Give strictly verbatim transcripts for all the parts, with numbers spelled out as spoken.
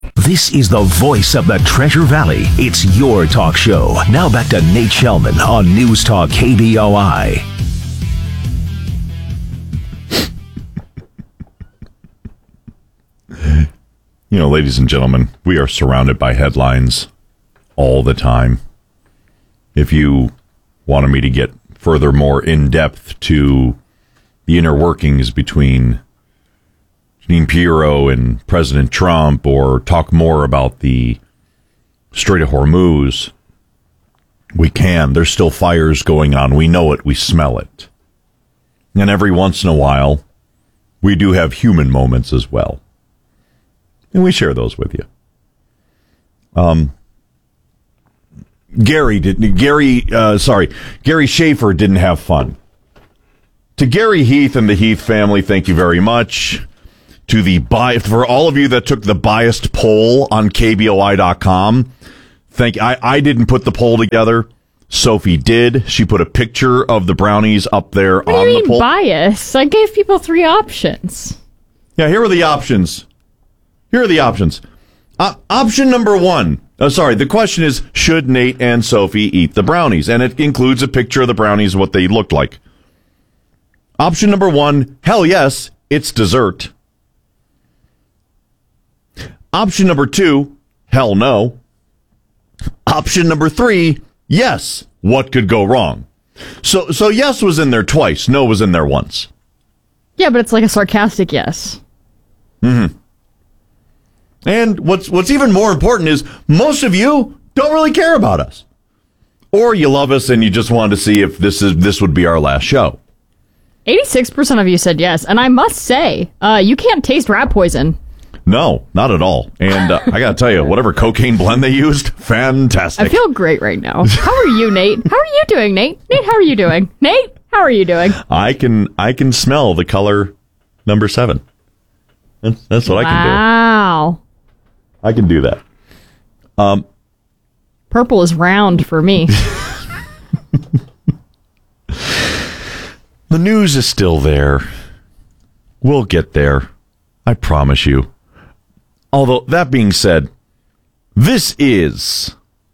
This is the voice of the Treasure Valley. It's your talk show. Now back to Nate Shelman on News Talk K B O I. You know, ladies and gentlemen, we are surrounded by headlines all the time. If you wanted me to get further more in-depth to the inner workings between Jeanine Pirro and President Trump, or talk more about the Strait of Hormuz, we can. There's still fires going on. We know it. We smell it. And every once in a while, we do have human moments as well. And we share those with you. Um, Gary did. Gary, uh, sorry, Gary Schaefer didn't have fun. To Gary Heath and the Heath family, thank you very much. To the bi- for all of you that took the biased poll on K B O I dot com, thank. I I didn't put the poll together. Sophie did. She put a picture of the brownies up there what on do you the mean poll. Bias? I gave people three options. Yeah, here are the options. Here are the options. Uh, option number one. Uh, sorry, the question is, should Nate and Sophie eat the brownies? And it includes a picture of the brownies, what they looked like. Option number one, hell yes, it's dessert. Option number two, hell no. Option number three, yes, what could go wrong? So, so yes was in there twice, no was in there once. Yeah, but it's like a sarcastic yes. Mm-hmm. And what's what's even more important is most of you don't really care about us. Or you love us and you just wanted to see if this is this would be our last show. eighty-six percent of you said yes, and I must say, uh, you can't taste rat poison. No, not at all. And uh, I got to tell you, whatever cocaine blend they used, fantastic. I feel great right now. How are you, Nate? How are you doing, Nate? Nate, how are you doing? Nate, how are you doing? I can I can smell the color number seven. That's, that's what wow. I can do. Wow. I can do that. Um, Purple is round for me. The news is still there. We'll get there. I promise you. Although, that being said, this is...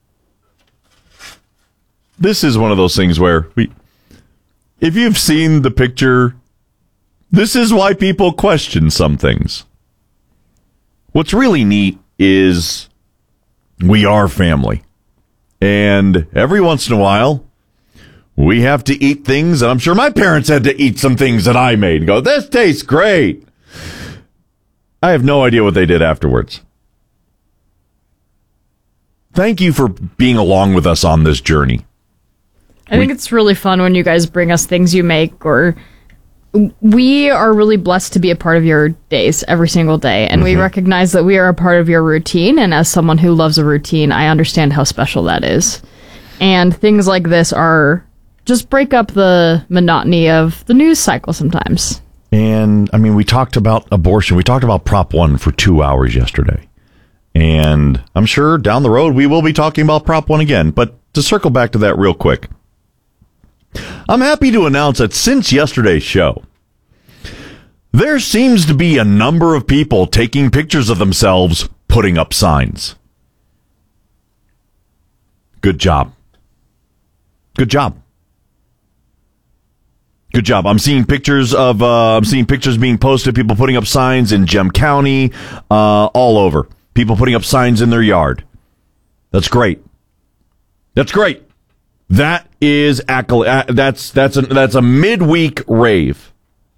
This is one of those things where we... If you've seen the picture, this is why people question some things. What's really neat is we are family. And every once in a while, we have to eat things, and I'm sure my parents had to eat some things that I made and go, this tastes great. I have no idea what they did afterwards. Thank you for being along with us on this journey. I think it's really fun when you guys bring us things you make, or we are really blessed to be a part of your days every single day, and mm-hmm. we recognize that we are a part of your routine, and as someone who loves a routine, I understand how special that is. And things like this are just break up the monotony of the news cycle sometimes. And, I mean, we talked about abortion. We talked about Prop one for two hours yesterday. And I'm sure down the road we will be talking about Prop one again. But to circle back to that real quick, I'm happy to announce that since yesterday's show, there seems to be a number of people taking pictures of themselves putting up signs. Good job. Good job. Good job. I'm seeing pictures of, uh, I'm seeing pictures being posted, people putting up signs in Gem County, uh, all over. People putting up signs in their yard. That's great. That's great. That is accolade. That's that's a that's a midweek rave.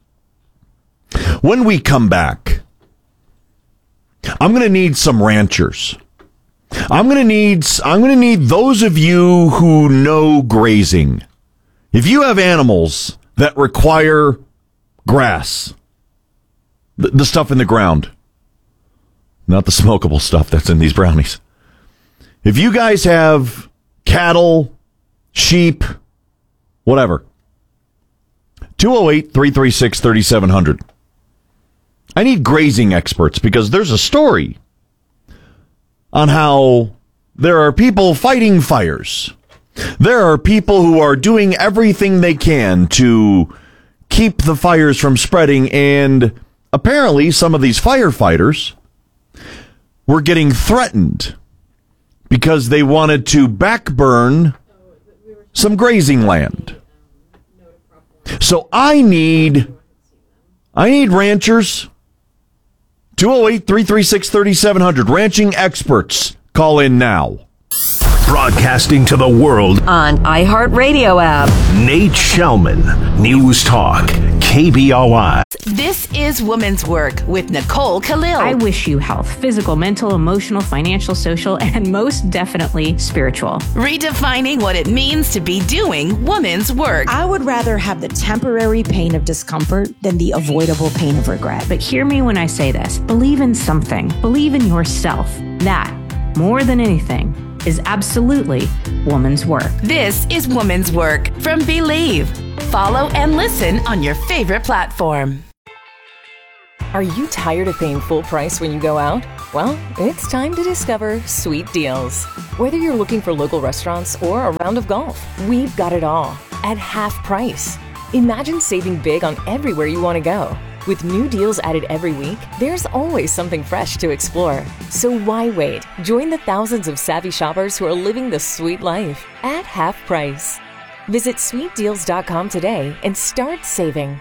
When we come back, I'm going to need some ranchers. I'm going to need I'm going to need those of you who know grazing. If you have animals that require grass, the, the stuff in the ground, not the smokable stuff that's in these brownies. If you guys have cattle, sheep, whatever, two oh eight, three three six, three seven zero zero. I need grazing experts because there's a story on how there are people fighting fires. There are people who are doing everything they can to keep the fires from spreading, and apparently some of these firefighters were getting threatened because they wanted to backburn some grazing land. So I need, I need ranchers. two oh eight, three three six, three seven zero zero. Ranching experts. Call in now. Broadcasting to the world on iHeartRadio app. Nate Shellman, News Talk, K B O I. This is Woman's Work with Nicole Khalil. I wish you health, physical, mental, emotional, financial, social, and most definitely spiritual. Redefining what it means to be doing woman's work. I would rather have the temporary pain of discomfort than the avoidable pain of regret. But hear me when I say this. Believe in something. Believe in yourself. That, more than anything, is absolutely woman's work. This is Woman's Work from Believe. Follow and listen on your favorite platform. Are you tired of paying full price when you go out? Well, it's time to discover Sweet Deals. Whether you're looking for local restaurants or a round of golf, we've got it all at half price. Imagine saving big on everywhere you want to go. With new deals added every week, there's always something fresh to explore. So why wait? Join the thousands of savvy shoppers who are living the sweet life at half price. Visit sweet deals dot com today and start saving.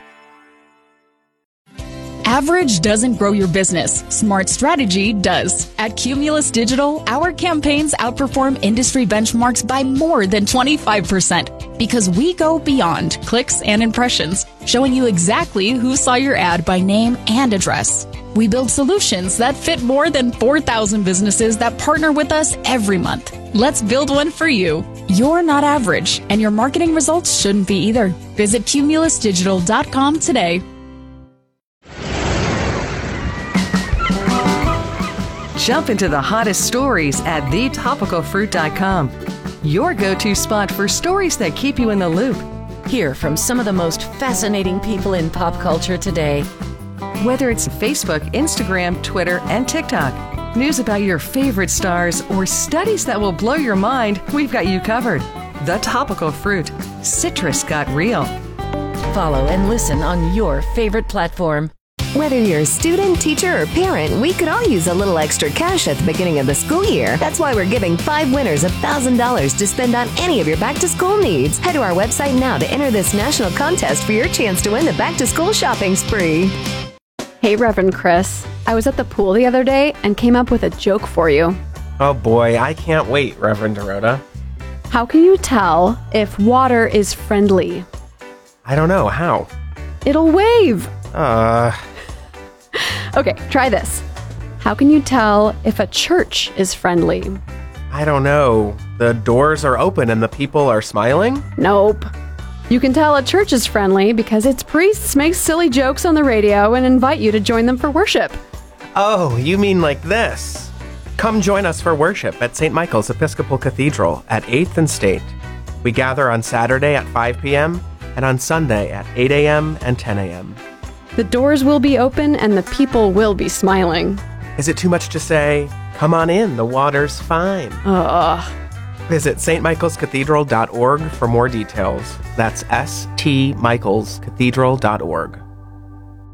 Average doesn't grow your business. Smart strategy does. At Cumulus Digital, our campaigns outperform industry benchmarks by more than twenty-five percent because we go beyond clicks and impressions, showing you exactly who saw your ad by name and address. We build solutions that fit more than four thousand businesses that partner with us every month. Let's build one for you. You're not average, and your marketing results shouldn't be either. Visit cumulus digital dot com today. Jump into the hottest stories at the topical fruit dot com. Your go-to spot for stories that keep you in the loop. Hear from some of the most fascinating people in pop culture today. Whether it's Facebook, Instagram, Twitter, and TikTok, news about your favorite stars, or studies that will blow your mind, we've got you covered. The Topical Fruit. Citrus got real. Follow and listen on your favorite platform. Whether you're a student, teacher, or parent, we could all use a little extra cash at the beginning of the school year. That's why we're giving five winners one thousand dollars to spend on any of your back-to-school needs. Head to our website now to enter this national contest for your chance to win the back-to-school shopping spree. Hey, Reverend Chris. I was at the pool the other day and came up with a joke for you. Oh boy, I can't wait, Reverend Dorota. How can you tell if water is friendly? I don't know. How? It'll wave. Uh... Okay, try this. How can you tell if a church is friendly? I don't know. The doors are open and the people are smiling? Nope. You can tell a church is friendly because its priests make silly jokes on the radio and invite you to join them for worship. Oh, you mean like this? Come join us for worship at Saint Michael's Episcopal Cathedral at eighth and State. We gather on Saturday at five p.m. and on Sunday at eight a.m. and ten a.m. The doors will be open and the people will be smiling. Is it too much to say, come on in, the water's fine? Ugh. Visit st michaels cathedral dot org for more details. That's S T Michaels Cathedral dot org.